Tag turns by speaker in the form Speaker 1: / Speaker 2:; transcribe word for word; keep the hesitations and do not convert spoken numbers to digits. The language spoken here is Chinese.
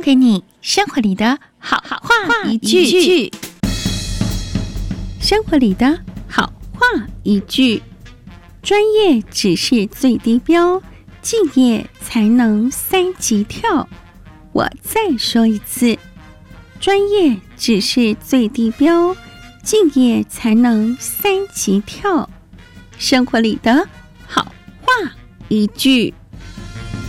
Speaker 1: 给你生活里的好话一句，生活里的好话一句。专业只是最低标，敬业才能三级跳。我再说一次，专业只是最低标，敬业才能三级跳。生活里的好话一句。